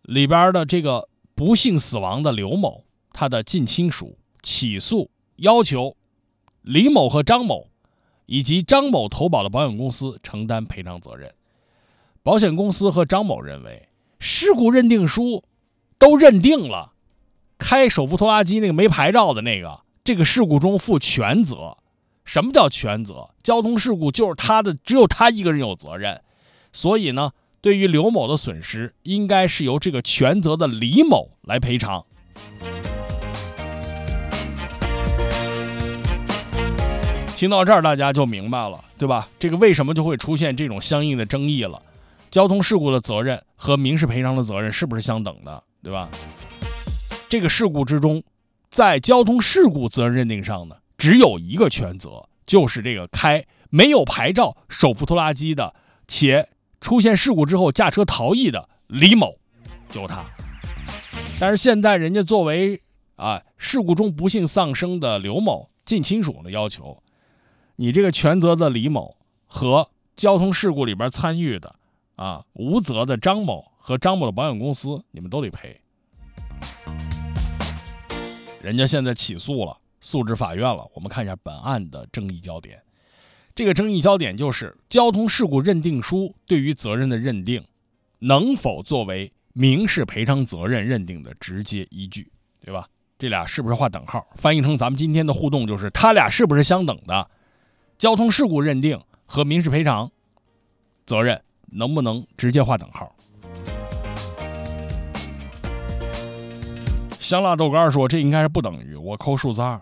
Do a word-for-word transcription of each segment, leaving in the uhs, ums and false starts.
里边的这个不幸死亡的刘某，他的近亲属起诉要求李某和张某以及张某投保的保险公司承担赔偿责任。保险公司和张某认为，事故认定书都认定了，开手扶拖拉机那个没牌照的那个，这个事故中负全责。什么叫全责？交通事故就是他的，只有他一个人有责任。所以呢，对于刘某的损失，应该是由这个全责的李某来赔偿。听到这儿，大家就明白了，对吧？这个为什么就会出现这种相应的争议了？交通事故的责任和民事赔偿的责任是不是相等的，对吧？这个事故之中，在交通事故责任认定上呢，只有一个全责，就是这个开没有牌照手扶拖拉机的，且出现事故之后驾车逃逸的李某，就他。但是现在人家作为啊事故中不幸丧生的刘某近亲属的要求，你这个全责的李某和交通事故里边参与的啊无责的张某和张某的保险公司，你们都得赔。人家现在起诉了，诉至法院了。我们看一下本案的争议焦点。这个争议焦点就是交通事故认定书对于责任的认定能否作为民事赔偿责任认定的直接依据，对吧？这俩是不是划等号？翻译成咱们今天的互动就是他俩是不是相等的？交通事故认定和民事赔偿责任能不能直接划等号？香辣豆干说这应该是不等于，我扣数字二啊。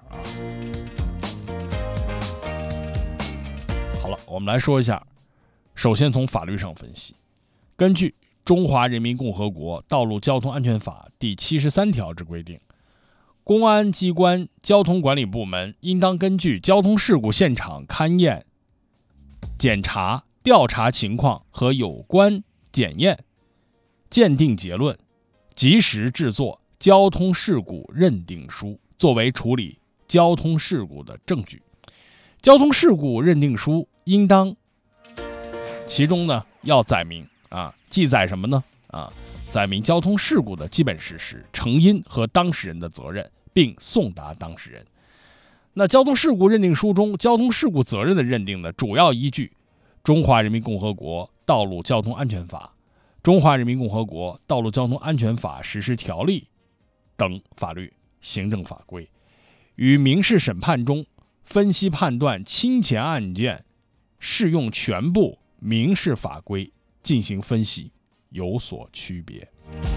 好了，我们来说一下，首先从法律上分析，根据《中华人民共和国道路交通安全法》第七十三条之规定，公安机关交通管理部门应当根据交通事故现场勘验、检查、调查情况和有关检验、鉴定结论，及时制作交通事故认定书，作为处理交通事故的证据。交通事故认定书应当其中呢要载明啊，记载什么呢？啊，载明交通事故的基本事实、成因和当事人的责任，并送达当事人。那交通事故认定书中交通事故责任的认定的主要依据，《中华人民共和国道路交通安全法》、《中华人民共和国道路交通安全法实施条例》等法律、行政法规，与民事审判中分析判断侵权案件适用全部民事法规进行分析，有所区别。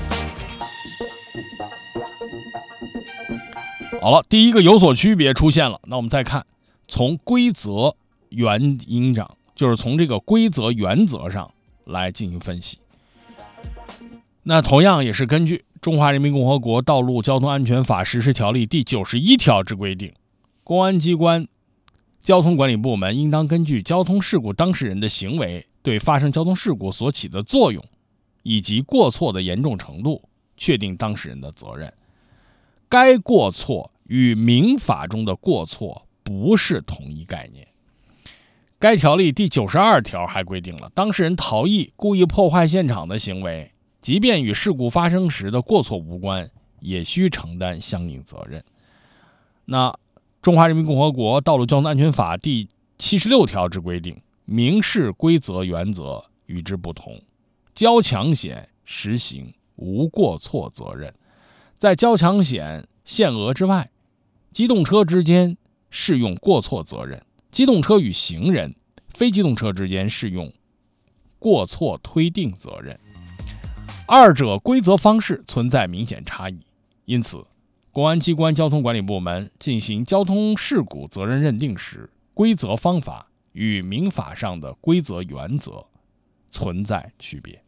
好了，第一个有所区别出现了，那我们再看从规则原因上，就是从这个规则原则上来进行分析。那同样也是根据《中华人民共和国道路交通安全法实施条例》第九十一条之规定，公安机关交通管理部门应当根据交通事故当事人的行为对发生交通事故所起的作用以及过错的严重程度，确定当事人的责任。该过错与民法中的过错不是同一概念。该条例第九十二条还规定了，当事人逃逸、故意破坏现场的行为，即便与事故发生时的过错无关，也需承担相应责任。那《中华人民共和国道路交通安全法》第七十六条之规定，民事规则原则与之不同，交强险实行无过错责任。在交强险限额之外，机动车之间适用过错责任，机动车与行人、非机动车之间适用过错推定责任。二者规则方式存在明显差异，因此公安机关交通管理部门进行交通事故责任认定时，规则方法与民法上的规则原则存在区别。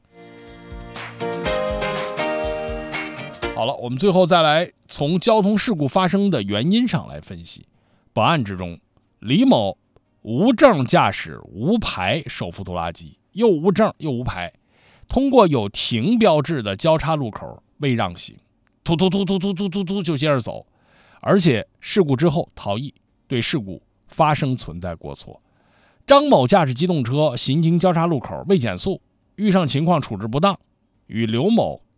好了，我们最后再来从交通事故发生的原因上来分析。本案之中，李某无证驾驶无牌手扶拖拉机，又无证又无牌，通过有停标志的交叉路口未让行，突突突突突突突突就接着走，而且事故之后逃逸，对事故发生存在过错。张某驾驶机动车行经交叉路口未减速，遇上情况处置不当，与刘某